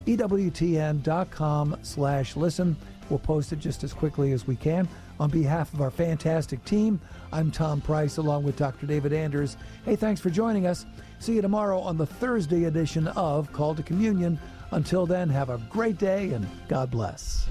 EWTN.com/listen. We'll post it just as quickly as we can. On behalf of our fantastic team, I'm Tom Price along with Dr. David Anders. Hey, thanks for joining us. See you tomorrow on the Thursday edition of Call to Communion. Until then, have a great day and God bless.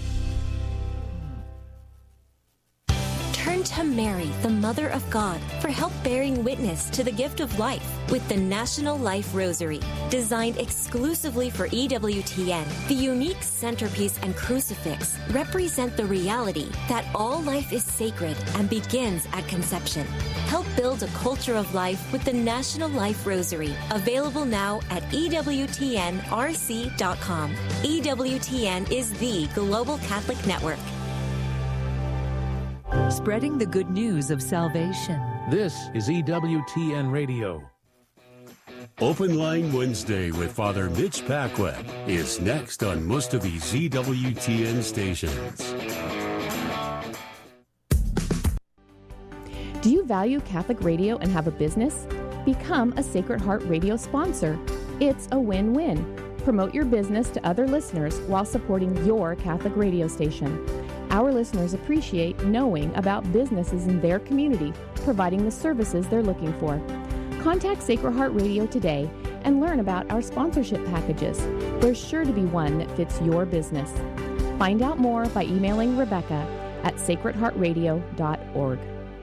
Turn to Mary, the Mother of God, for help bearing witness to the gift of life with the National Life Rosary. Designed exclusively for EWTN, the unique centerpiece and crucifix represent the reality that all life is sacred and begins at conception. Help build a culture of life with the National Life Rosary, available now at EWTNRC.com. EWTN is the Global Catholic Network. Spreading the good news of salvation. This is EWTN Radio. Open Line Wednesday with Father Mitch Paquette is next on most of these EWTN stations. Do you value Catholic radio and have a business? Become a Sacred Heart Radio sponsor. It's a win-win. Promote your business to other listeners while supporting your Catholic radio station. Our listeners appreciate knowing about businesses in their community providing the services they're looking for. Contact Sacred Heart Radio today and learn about our sponsorship packages. There's sure to be one that fits your business. Find out more by emailing Rebecca at sacredheartradio.org.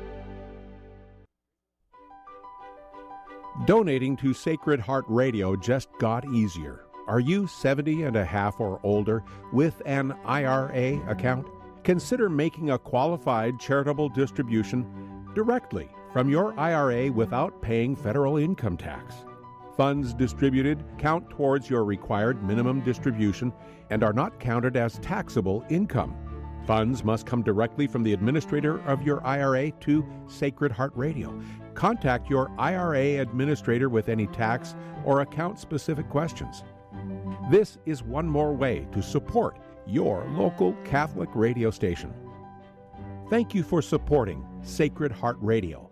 Donating to Sacred Heart Radio just got easier. Are you 70 and a half or older with an IRA account? Consider making a qualified charitable distribution directly from your IRA without paying federal income tax. Funds distributed count towards your required minimum distribution and are not counted as taxable income. Funds must come directly from the administrator of your IRA to Sacred Heart Radio. Contact your IRA administrator with any tax or account-specific questions. This is one more way to support your local Catholic radio station. Thank you for supporting Sacred Heart Radio.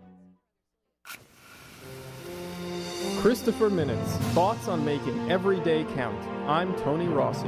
Christopher Minutes, thoughts on making every day count. I'm Tony Rossi.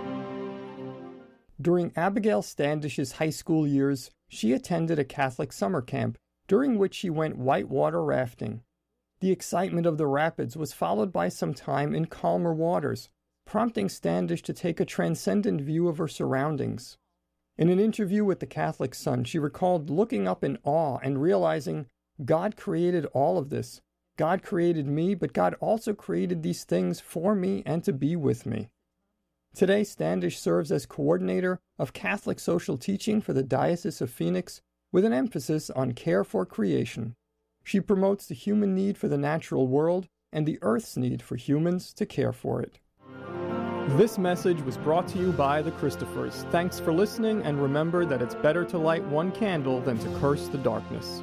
During Abigail Standish's high school years, she attended a Catholic summer camp, during which she went whitewater rafting. The excitement of the rapids was followed by some time in calmer waters, prompting Standish to take a transcendent view of her surroundings. In an interview with the Catholic Sun, she recalled looking up in awe and realizing, God created all of this. God created me, but God also created these things for me and to be with me. Today, Standish serves as coordinator of Catholic social teaching for the Diocese of Phoenix, with an emphasis on care for creation. She promotes the human need for the natural world and the earth's need for humans to care for it. This message was brought to you by the Christophers. Thanks for listening, and remember that it's better to light one candle than to curse the darkness.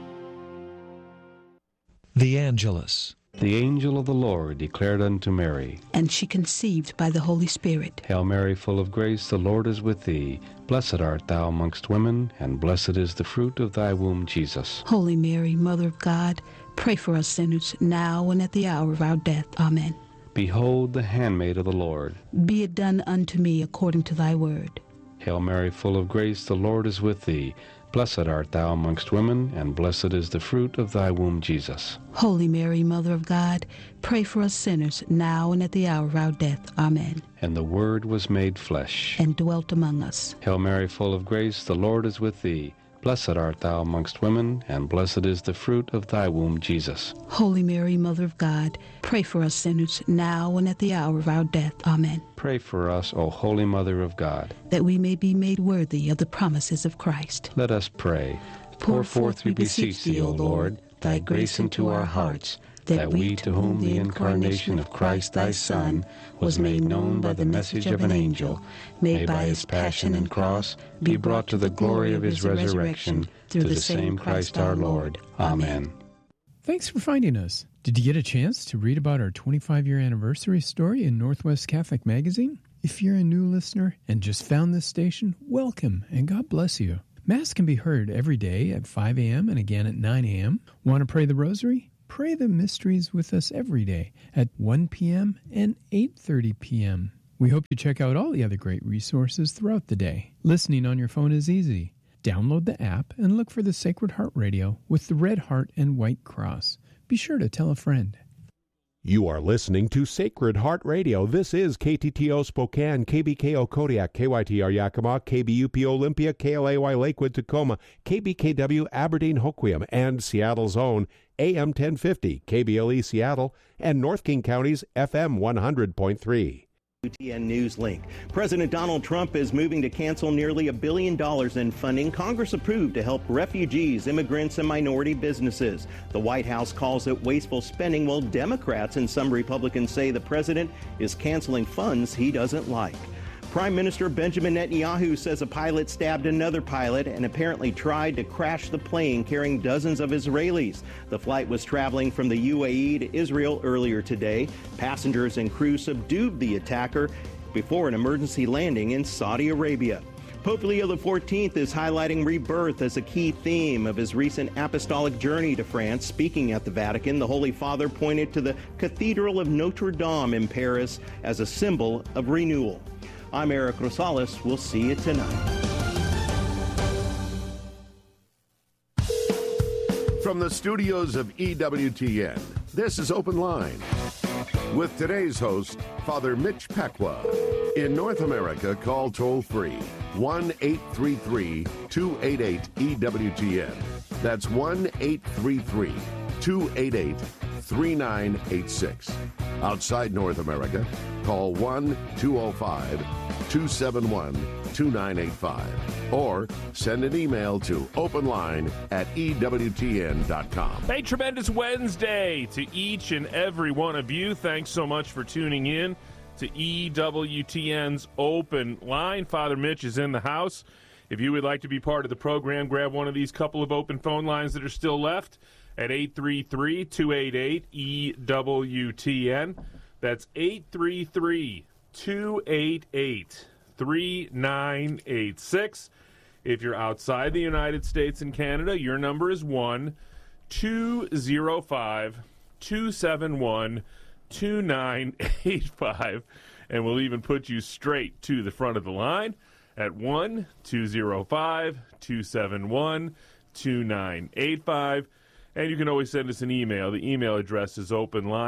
The Angelus. The angel of the Lord declared unto Mary, and she conceived by the Holy Spirit. Hail Mary, full of grace, the Lord is with thee. Blessed art thou amongst women, and blessed is the fruit of thy womb, Jesus. Holy Mary, Mother of God, pray for us sinners, now and at the hour of our death. Amen. Behold the handmaid of the Lord. Be it done unto me according to thy word. Hail Mary, full of grace, the Lord is with thee. Blessed art thou amongst women, and blessed is the fruit of thy womb, Jesus. Holy Mary, Mother of God, pray for us sinners, now and at the hour of our death. Amen. And the Word was made flesh, and dwelt among us. Hail Mary, full of grace, the Lord is with thee. Blessed art thou amongst women, and blessed is the fruit of thy womb, Jesus. Holy Mary, Mother of God, pray for us sinners, now and at the hour of our death. Amen. Pray for us, O Holy Mother of God, that we may be made worthy of the promises of Christ. Let us pray. Pour forth, we beseech thee, O Lord, thy grace into our hearts, that we, to whom the incarnation of Christ thy Son was made known by the message of an angel, may by his passion and cross be brought to the glory of his resurrection, through the same Christ our Lord. Amen. Thanks for finding us. Did you get a chance to read about our 25-year anniversary story in Northwest Catholic Magazine? If you're a new listener and just found this station, welcome and God bless you. Mass can be heard every day at 5 a.m. and again at 9 a.m. Want to pray the rosary? Pray the mysteries with us every day at 1 p.m. and 8:30 p.m. We hope you check out all the other great resources throughout the day. Listening on your phone is easy. Download the app and look for the Sacred Heart Radio with the red heart and white cross. Be sure to tell a friend. You are listening to Sacred Heart Radio. This is KTTO Spokane, KBKO Kodiak, KYTR Yakima, KBUP Olympia, KLAY Lakewood Tacoma, KBKW Aberdeen Hoquiam, and Seattle's own AM 1050, KBLE Seattle, and North King County's FM 100.3. UTN News Link. President Donald Trump is moving to cancel nearly $1 billion in funding Congress approved to help refugees, immigrants, and minority businesses. The White House calls it wasteful spending, while Democrats and some Republicans say the president is canceling funds he doesn't like. Prime Minister Benjamin Netanyahu says a pilot stabbed another pilot and apparently tried to crash the plane carrying dozens of Israelis. The flight was traveling from the UAE to Israel earlier today. Passengers and crew subdued the attacker before an emergency landing in Saudi Arabia. Pope Leo XIV is highlighting rebirth as a key theme of his recent apostolic journey to France. Speaking at the Vatican, the Holy Father pointed to the Cathedral of Notre Dame in Paris as a symbol of renewal. I'm Eric Rosales. We'll see you tonight. From the studios of EWTN, this is Open Line with today's host, Father Mitch Pacwa. In North America, call toll-free 1-833-288-EWTN. That's 1-833-288-3986. Outside North America, call 1-205-271-2985 or send an email to openline@ewtn.com. Hey, tremendous Wednesday to each and every one of you. Thanks so much for tuning in to EWTN's Open Line. Father Mitch is in the house. If you would like to be part of the program, grab one of these couple of open phone lines that are still left at 833-288-EWTN. That's 833-288-3986. If you're outside the United States and Canada, your number is 1-205-271-2985. And we'll even put you straight to the front of the line at 1-205-271-2985. And you can always send us an email. The email address is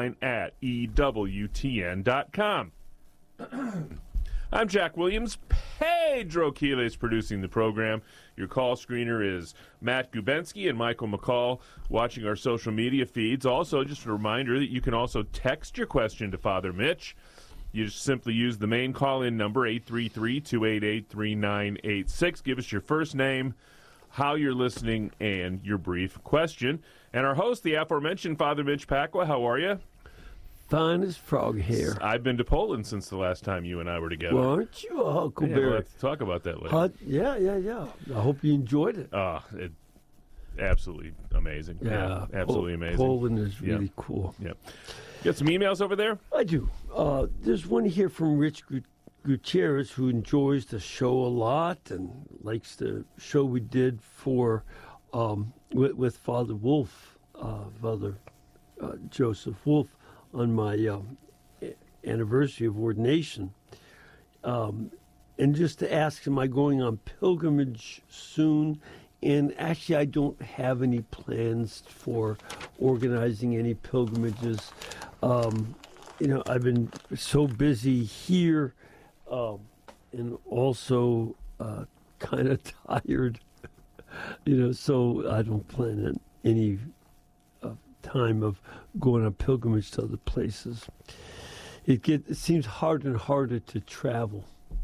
openline@ewtn.com. I'm Jack Williams. Pedro Quiles producing the program. Your call screener is Matt Gubensky and Michael McCall watching our social media feeds. Also, just a reminder that you can also text your question to Father Mitch. You just simply use the main call-in number, 833-288-3986. Give us your first name, how you're listening, and your brief question. And our host, the aforementioned Father Mitch Pacwa, how are you? Fine as frog hair. I've been to Poland since the last time you and I were together. Well, aren't you a huckleberry? We'll have to talk about that later. Yeah. I hope you enjoyed it. Absolutely amazing. Yeah, absolutely amazing. Poland is really cool. Yep. You got some emails over there? I do. There's one here from Rich Gutierrez, who enjoys the show a lot and likes the show we did for with Father Wolf, Father Joseph Wolf, on my anniversary of ordination. And just to ask, am I going on pilgrimage soon? And actually, I don't have any plans for organizing any pilgrimages. I've been so busy here and also kind of tired, so I don't plan on any time of going on pilgrimage to other places. It seems harder and harder to travel.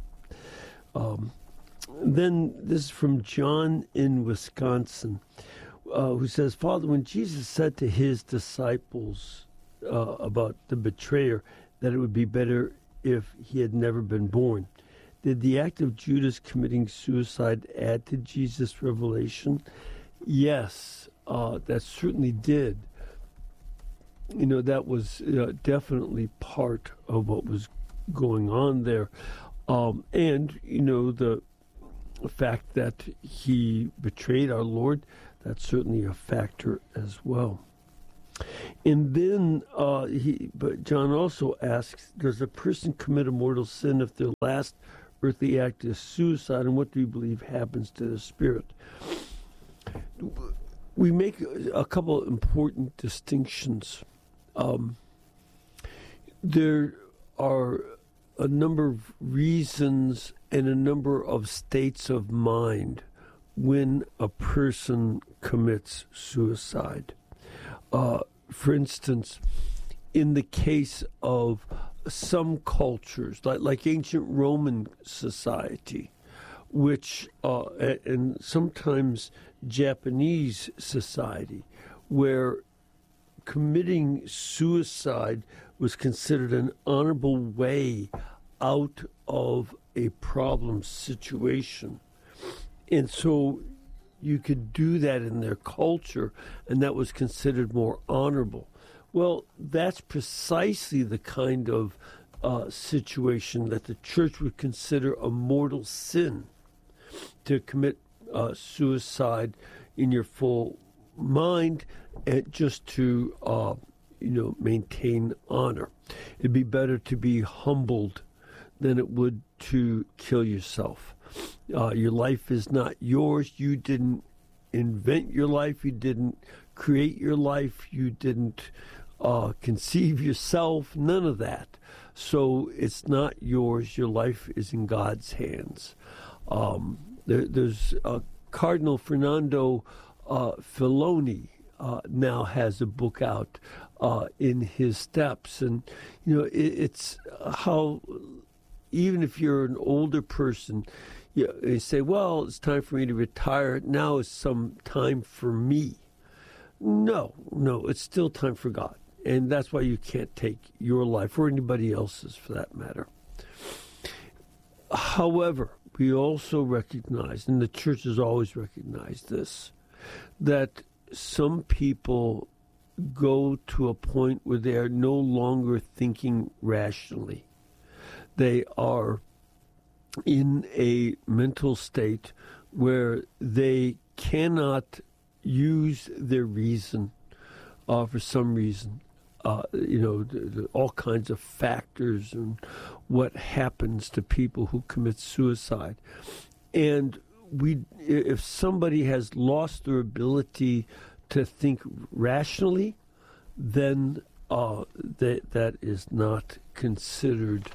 Then this is from John in Wisconsin, who says, Father, when Jesus said to his disciples about the betrayer that it would be better if he had never been born, did the act of Judas committing suicide add to Jesus' revelation? Yes, that certainly did. That was definitely part of what was going on there. And, the fact that he betrayed our Lord, that's certainly a factor as well. And then but John also asks, does a person commit a mortal sin if their last earthly act is suicide, and what do you believe happens to the spirit? We make a couple of important distinctions. There are a number of reasons and a number of states of mind when a person commits suicide. For instance, in the case of some cultures, like ancient Roman society, which and sometimes Japanese society, where committing suicide was considered an honorable way out of a problem situation. And so you could do that in their culture, and that was considered more honorable. Well, that's precisely the kind of situation that the church would consider a mortal sin, to commit suicide in your full mind, and just to maintain honor. It'd be better to be humbled than it would to kill yourself. Your life is not yours. You didn't invent your life. You didn't create your life. You didn't conceive yourself. None of that. So it's not yours. Your life is in God's hands. There's Cardinal Fernando Filoni now has a book out, In His Steps, and it's how even if you're an older person, you say, well, it's time for me to retire. Now is some time for me. No, it's still time for God. And that's why you can't take your life or anybody else's for that matter. However, we also recognize, and the church has always recognized this, that some people go to a point where they are no longer thinking rationally. They are in a mental state where they cannot use their reason for some reason. All kinds of factors and what happens to people who commit suicide. And if somebody has lost their ability to think rationally, then that is not considered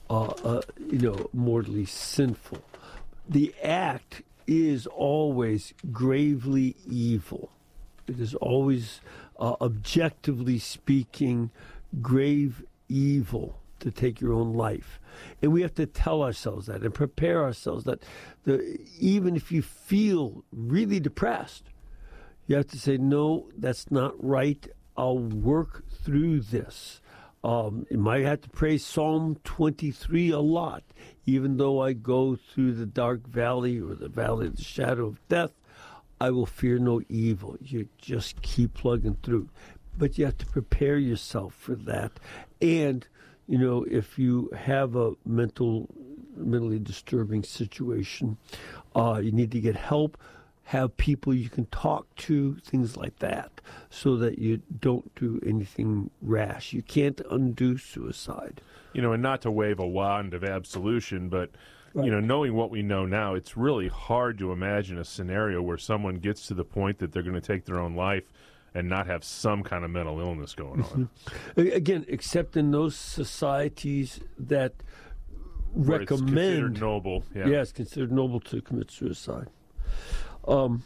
mortally sinful. The act is always gravely evil. It is always, objectively speaking, grave evil to take your own life. And we have to tell ourselves that and prepare ourselves that even if you feel really depressed, you have to say, no, that's not right. I'll work through this. You might have to pray Psalm 23 a lot. Even though I go through the dark valley or the valley of the shadow of death, I will fear no evil. You just keep plugging through. But you have to prepare yourself for that. And, if you have a mentally disturbing situation, you need to get help, have people you can talk to, things like that, so that you don't do anything rash. You can't undo suicide. And not to wave a wand of absolution, but right. Knowing what we know now, it's really hard to imagine a scenario where someone gets to the point that they're going to take their own life and not have some kind of mental illness going on. Again, except in those societies that recommend... It's considered noble. Yeah, it's considered noble to commit suicide. And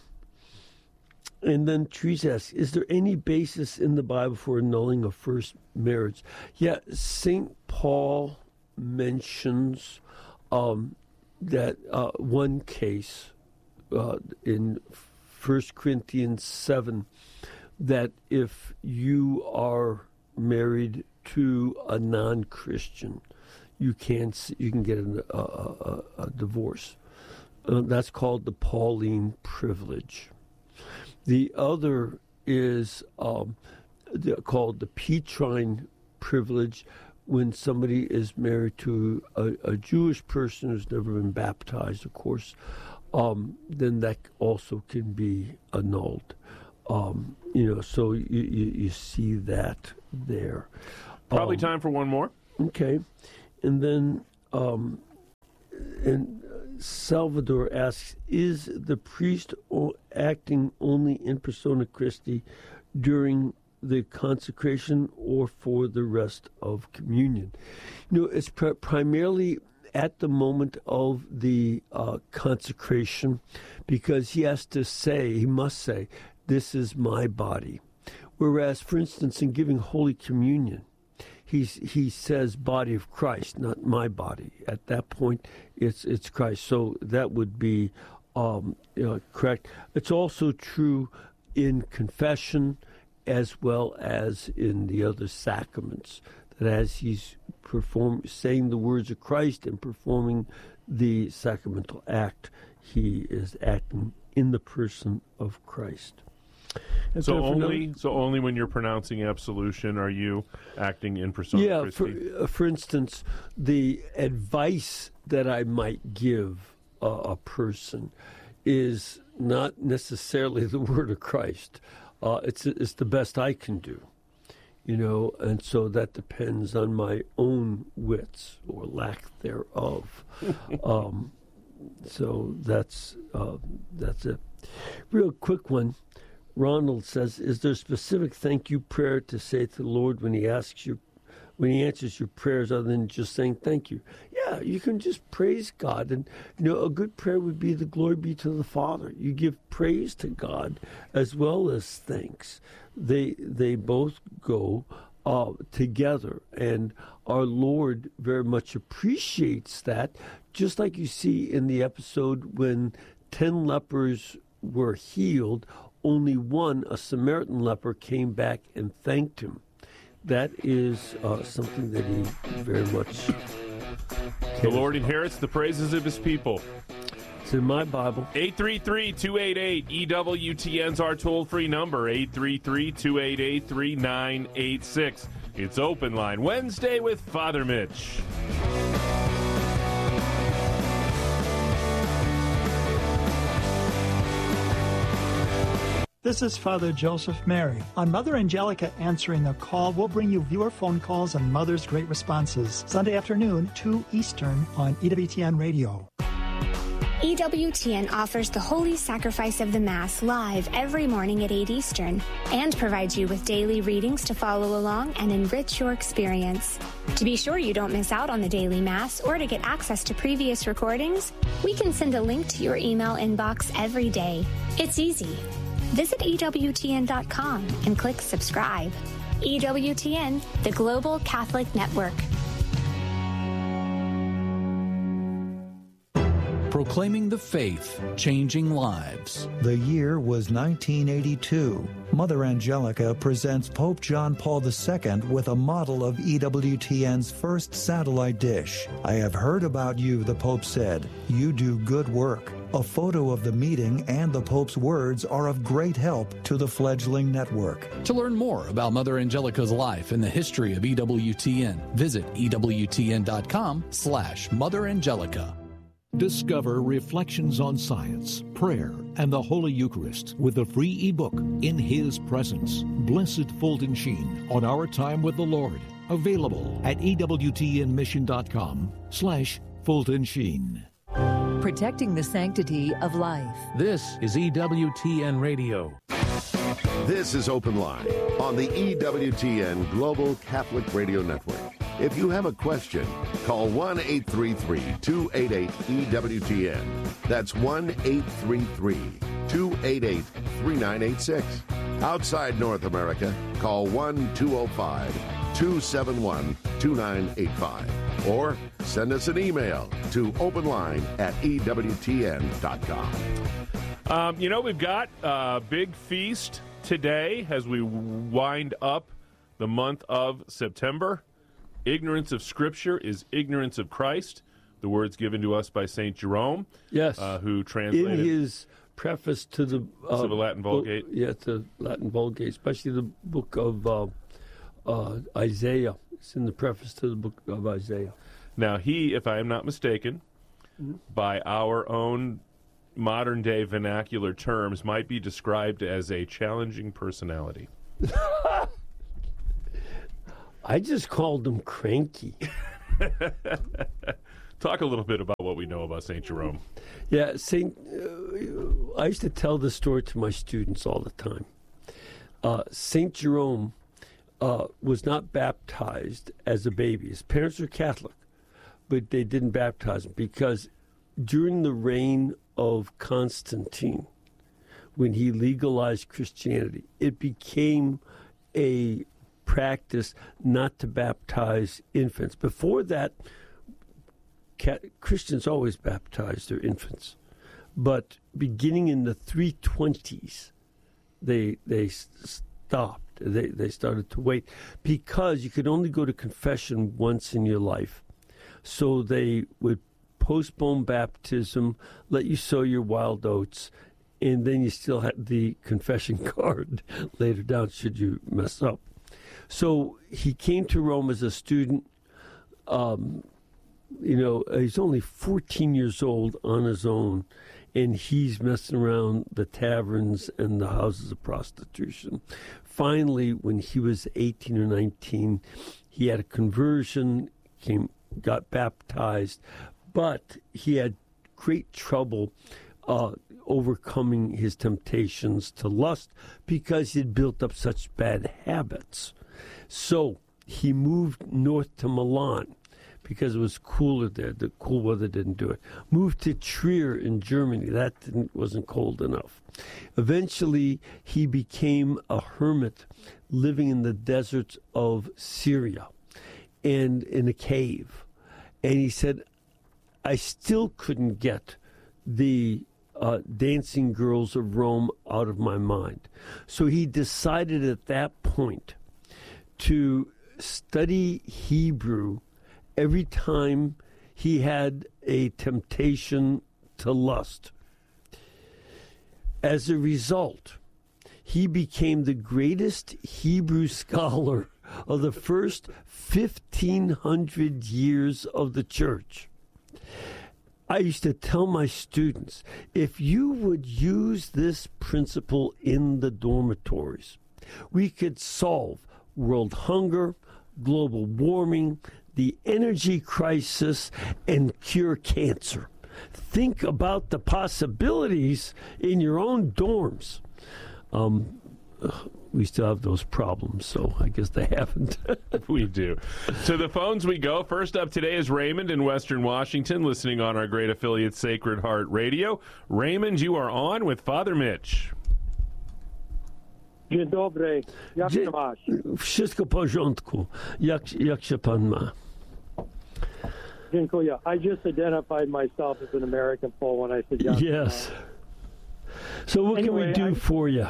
then Therese asks, is there any basis in the Bible for annulling a first marriage? Yeah, St. Paul mentions that one case in 1 Corinthians 7, that if you are married to a non-Christian, you can get a divorce. That's called the Pauline privilege. The other is called the Petrine privilege, when somebody is married to a Jewish person who's never been baptized, of course, then that also can be annulled. So you see that there. Probably time for one more. Okay. And then Salvador asks, is the priest acting only in persona Christi during the consecration or for the rest of communion? It's primarily at the moment of the consecration, because he must say, this is my body. Whereas, for instance, in giving Holy Communion, he says body of Christ, not my body. At that point, it's Christ. So that would be correct. It's also true in confession as well as in the other sacraments, that as he's saying the words of Christ and performing the sacramental act, he is acting in the person of Christ. So only when you're pronouncing absolution are you acting in persona Christi? For instance, the advice that I might give a person is not necessarily the word of Christ. It's the best I can do, and so that depends on my own wits or lack thereof. So that's it. Real quick one. Ronald says, is there a specific thank you prayer to say to the Lord when he answers your prayers, other than just saying thank you? Yeah, you can just praise God. And, a good prayer would be the glory be to the Father. You give praise to God as well as thanks. They both go together. And our Lord very much appreciates that, just like you see in the episode when 10 lepers were healed. Only one, a Samaritan leper, came back and thanked him. That is something that he very much... The Lord inherits the praises of his people. It's in my Bible. 833-288-EWTN's our toll-free number, 833-288-3986. It's Open Line Wednesday with Father Mitch. This is Father Joseph Mary. On Mother Angelica Answering the Call, we'll bring you viewer phone calls on Mother's Great Responses. Sunday afternoon, 2 Eastern on EWTN Radio. EWTN offers the Holy Sacrifice of the Mass live every morning at 8 Eastern and provides you with daily readings to follow along and enrich your experience. To be sure you don't miss out on the daily Mass or to get access to previous recordings, we can send a link to your email inbox every day. It's easy. Visit EWTN.com and click subscribe. EWTN, the Global Catholic Network. Proclaiming the faith, changing lives. The year was 1982. Mother Angelica presents Pope John Paul II with a model of EWTN's first satellite dish. I have heard about you, the Pope said. You do good work. A photo of the meeting and the Pope's words are of great help to the fledgling network. To learn more about Mother Angelica's life and the history of EWTN, visit EWTN.com/Mother Angelica. Discover Reflections on Science, Prayer, and the Holy Eucharist with the free ebook In His Presence. Blessed Fulton Sheen on Our Time with the Lord. Available at EWTNmission.com/Fulton Sheen. Protecting the sanctity of life. This is EWTN Radio. This is Open Line on the EWTN Global Catholic Radio Network. If you have a question, call 1-833-288-EWTN. That's 1-833-288-3986. Outside North America, call 1-205-271-2985. Or send us an email to openline@EWTN.com. We've got a big feast today as we wind up the month of September. Ignorance of Scripture is ignorance of Christ. The words given to us by St. Jerome, yes, who translated in his preface to the Latin Vulgate. To Latin Vulgate, especially the book of Isaiah. It's in the preface to the book of Isaiah. Now he, if I am not mistaken, by our own modern-day vernacular terms, might be described as a challenging personality? I just called him cranky. Talk a little bit about what we know about St. Jerome. Yeah, I used to tell this story to my students all the time. St. Jerome was not baptized as a baby. His parents were Catholic, but they didn't baptize him because during the reign of Constantine, when he legalized Christianity, it became a practice not to baptize infants. Before that, Christians always baptized their infants. But beginning in the 320s, they stopped. They started to wait because you could only go to confession once in your life. So they would postpone baptism, let you sow your wild oats, and then you still had the confession card later down should you mess up. So he came to Rome as a student. He's only 14 years old on his own, and he's messing around the taverns and the houses of prostitution. Finally, when he was 18 or 19, he had a conversion, got baptized, but he had great trouble overcoming his temptations to lust because he'd built up such bad habits. So he moved north to Milan because it was cooler there. The cool weather didn't do it. Moved to Trier in Germany. That wasn't cold enough. Eventually, he became a hermit living in the deserts of Syria and in a cave. And he said, I still couldn't get the dancing girls of Rome out of my mind. So he decided at that point to study Hebrew every time he had a temptation to lust. As a result, he became the greatest Hebrew scholar of the first 1,500 years of the church. I used to tell my students, if you would use this principle in the dormitories, we could solve world hunger, global warming, the energy crisis, and cure cancer. Think about the possibilities in your own dorms. We still have those problems, so I guess they haven't. We do. To the phones we go. First up today is Raymond in Western Washington, listening on our great affiliate, Sacred Heart Radio. Raymond, you are on with Father Mitch. Dzień dobry. Jak się masz? Wszystko w porządku. Jak się pan ma? Dziękuję. I just identified myself as an American Pole when I said yes. Yes. So what can we do for you?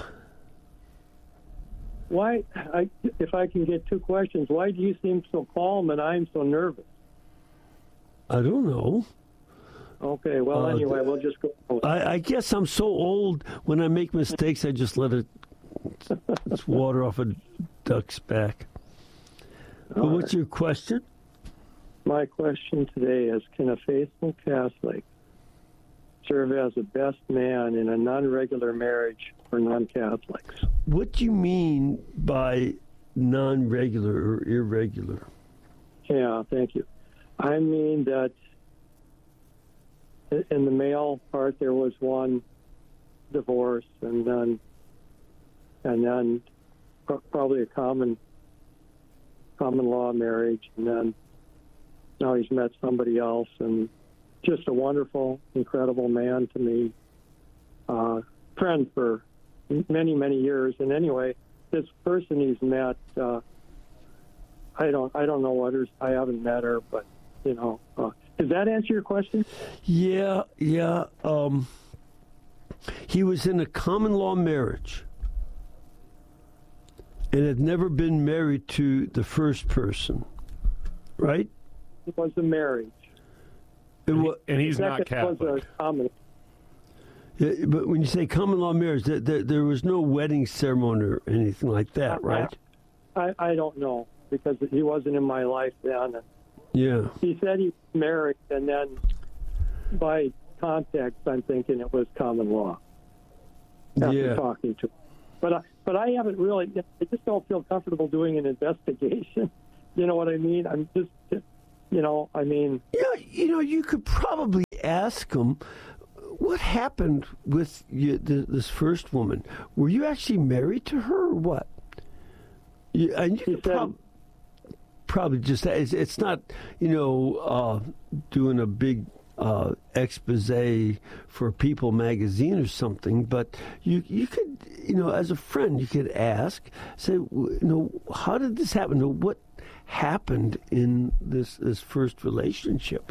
If I can get two questions, why do you seem so calm and I'm so nervous? I don't know. Okay, well, anyway, we'll just go. I guess I'm so old, when I make mistakes, I just let it's water off a duck's back. But what's your question? My question today is, can a faithful Catholic serve as a best man in a non-regular marriage for non-Catholics? What do you mean by non-regular or irregular? Yeah, thank you. I mean that in the male part there was one divorce and then probably a common law marriage, and then now he's met somebody else, and just a wonderful, incredible man to me, friend for many, many years. And anyway, this person he's met, I don't know others. I haven't met her, but does that answer your question? Yeah. He was in a common law marriage and had never been married to the first person, right? It was a marriage. And he's not Catholic. Was a common. Yeah, but when you say common law marriage, there was no wedding ceremony or anything like that, right? I don't know, because he wasn't in my life then. Yeah. He said he was married, and then by context, I'm thinking it was common law after talking to her. But I haven't really, I just don't feel comfortable doing an investigation. You know what I mean? I'm just, I mean. You could probably ask them, what happened with this first woman? Were you actually married to her or what? And you could probably just, it's not, doing a big expose for People magazine or something, but you could, as a friend, you could ask, say, how did this happen? What happened in this first relationship?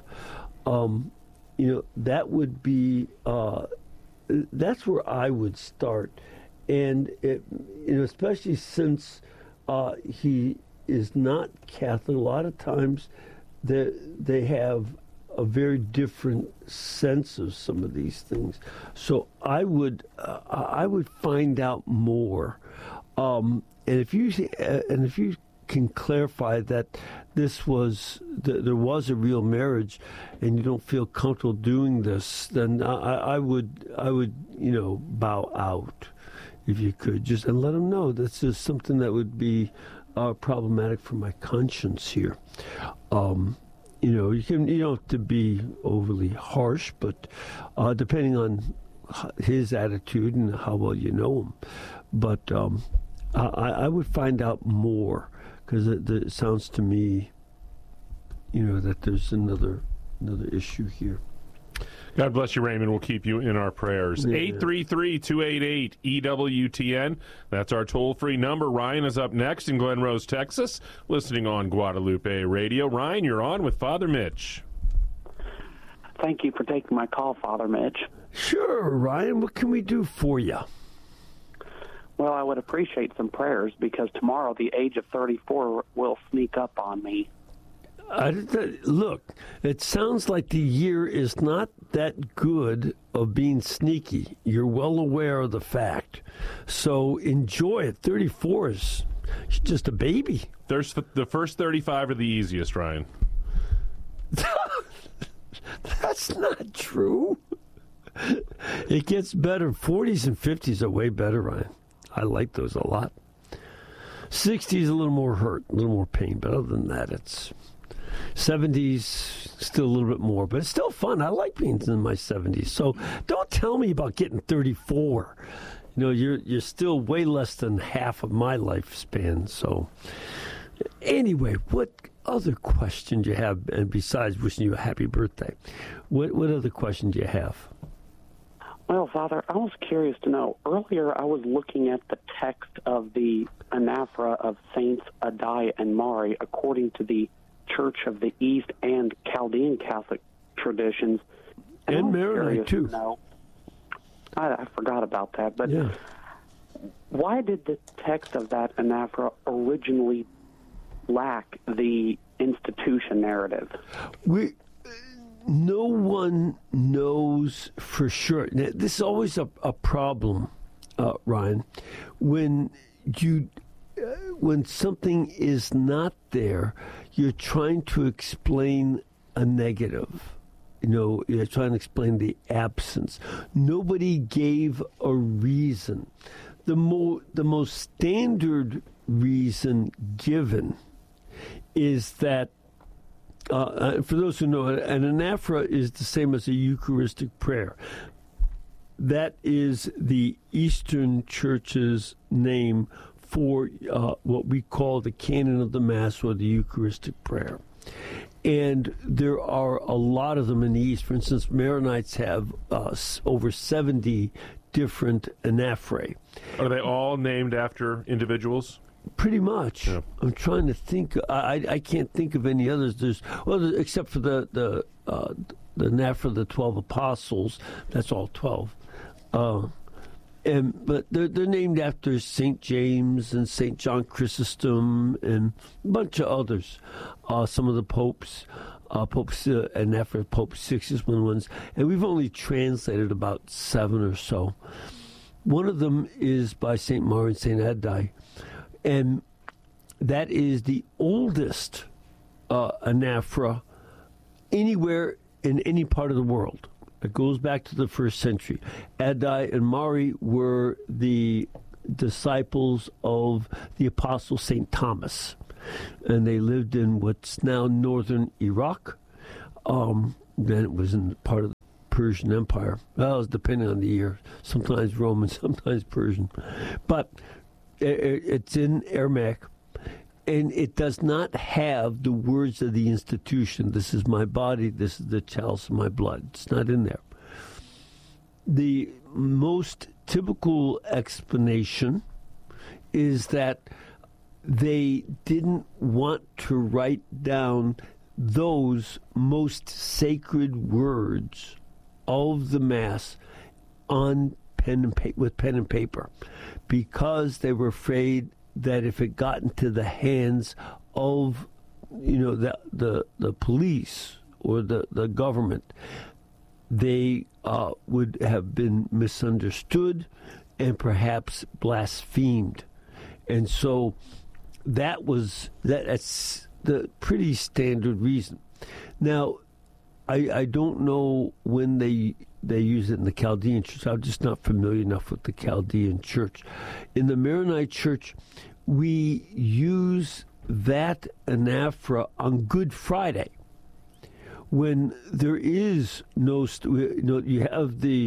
That would be, that's where I would start. And, especially since he is not Catholic, a lot of times they have a very different sense of some of these things. So I would find out more, and if you can clarify that there was a real marriage, and you don't feel comfortable doing this, then I would bow out if you could, and let them know this is something that would be problematic for my conscience here. You don't have to be overly harsh, but depending on his attitude and how well you know him. But I would find out more, because it sounds to me, that there's another issue here. God bless you, Raymond. We'll keep you in our prayers. 833-288-EWTN. That's our toll-free number. Ryan is up next in Glen Rose, Texas, listening on Guadalupe Radio. Ryan, you're on with Father Mitch. Thank you for taking my call, Father Mitch. Sure, Ryan. What can we do for you? Well, I would appreciate some prayers, because tomorrow the age of 34 will sneak up on me. Look, it sounds like the year is not that good of being sneaky. You're well aware of the fact. So enjoy it. 34 is just a baby. The first 35 are the easiest, Ryan. That's not true. It gets better. 40s and 50s are way better, Ryan. I like those a lot. 60s a little more hurt, a little more pain, but other than that, it's 70s still a little bit more, but it's still fun. I like being in my 70s. So don't tell me about getting 34. You're still way less than half of my lifespan. So anyway, what other question do you have? And besides wishing you a happy birthday, what other question do you have? Well, Father, I was curious to know. Earlier, I was looking at the text of the anaphora of Saints Addai and Mari according to the Church of the East and Chaldean Catholic traditions. And Maronite, too. I forgot about that. But why did the text of that anaphora originally lack the institution narrative? No one knows for sure. Now, this is always a problem, Ryan. When something is not there, you're trying to explain a negative. You're trying to explain the absence. Nobody gave a reason. The most standard reason given is that, for those who know, an anaphora is the same as a Eucharistic prayer. That is the Eastern Church's name for what we call the canon of the Mass or the Eucharistic prayer. And there are a lot of them in the East. For instance, Maronites have over 70 different anaphora. Are they all named after individuals? Pretty much. Yeah. I'm trying to think. I can't think of any others. Except for the anaphora of the 12 apostles. That's all 12. But they're named after St. James and St. John Chrysostom and a bunch of others. Some of the popes, anaphora, Pope Sixtus, one of the ones. And we've only translated about 7 or so. One of them is by St. Mari and St. Addai. And that is the oldest anaphora anywhere in any part of the world. It goes back to the first century. Addai and Mari were the disciples of the apostle St. Thomas, and they lived in what's now northern Iraq. Then it was in part of the Persian Empire. Well, it was depending on the year. Sometimes Roman, sometimes Persian. But it's in Aramaic, and it does not have the words of the institution. This is my body, this is the chalice of my blood. It's not in there. The most typical explanation is that they didn't want to write down those most sacred words of the Mass on pen and paper, because they were afraid that if it got into the hands of the police or the government, they would have been misunderstood and perhaps blasphemed. And so that's the pretty standard reason. Now, I don't know when they use it in the Chaldean church. I'm just not familiar enough with the Chaldean church. In the Maronite church, we use that anaphora on Good Friday, when there is no, you have the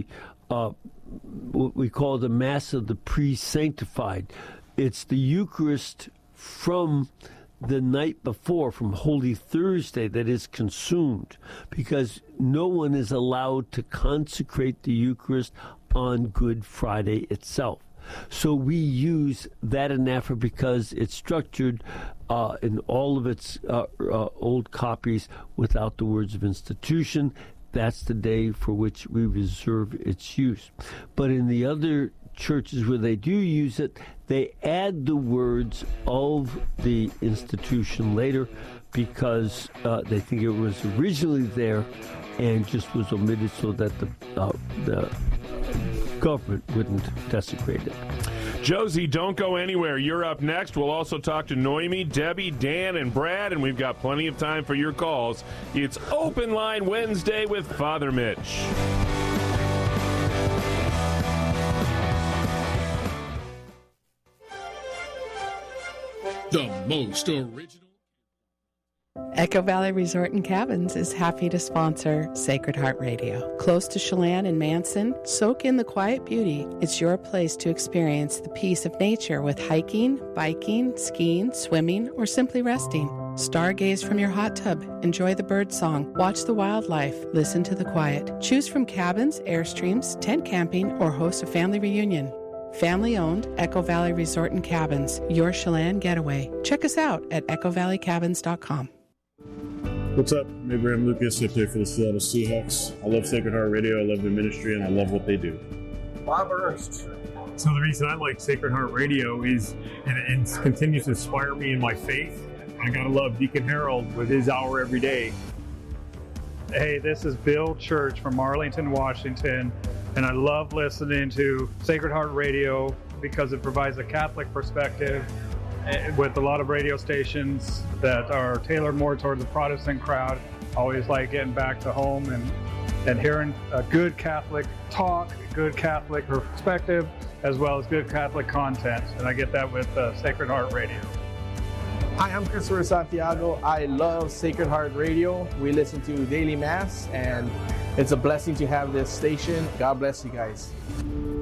what we call the Mass of the Pre-Sanctified. It's the Eucharist from the night before, from Holy Thursday, that is consumed, because no one is allowed to consecrate the Eucharist on Good Friday itself. So we use that anaphora because it's structured in all of its old copies without the words of institution. That's the day for which we reserve its use. But in the other churches where they do use it, they add the words of the institution later because they think it was originally there and just was omitted so that the government wouldn't desecrate it. Josie, don't go anywhere. You're up next. We'll also talk to Noemi, Debbie, Dan, and Brad, and we've got plenty of time for your calls. It's Open Line Wednesday with Father Mitch. The most original. Echo Valley Resort and Cabins is happy to sponsor Sacred Heart Radio. Close to Chelan and Manson, soak in the quiet beauty. It's your place to experience the peace of nature with hiking, biking, skiing, swimming, or simply resting. Stargaze from your hot tub, enjoy the bird song, watch the wildlife, listen to the quiet. Choose from cabins, airstreams, tent camping, or host a family reunion. Family-owned Echo Valley Resort and Cabins, your Chelan getaway. Check us out at echovalleycabins.com. What's up? I'm Abraham Lucas. I play for the Seattle Seahawks. I love Sacred Heart Radio. I love the ministry, and I love what they do. Bob Ernst. So the reason I like Sacred Heart Radio is it continues to inspire me in my faith. I gotta love Deacon Harold with his hour every day. Hey, this is Bill Church from Arlington, Washington, and I love listening to Sacred Heart Radio because it provides a Catholic perspective with a lot of radio stations that are tailored more towards the Protestant crowd. Always like getting back to home and hearing a good Catholic talk, good Catholic perspective, as well as good Catholic content. And I get that with Sacred Heart Radio. Hi, I'm Christopher Santiago. I love Sacred Heart Radio. We listen to Daily Mass, and it's a blessing to have this station. God bless you guys.